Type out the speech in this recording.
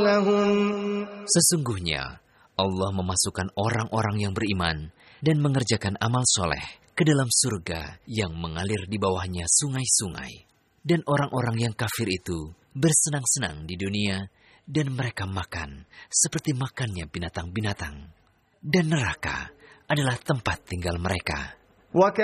Sesungguhnya Allah memasukkan orang-orang yang beriman dan mengerjakan amal soleh ke dalam surga yang mengalir di bawahnya sungai-sungai. Dan orang-orang yang kafir itu bersenang-senang di dunia dan mereka makan seperti makannya binatang-binatang. Dan neraka adalah tempat tinggal mereka.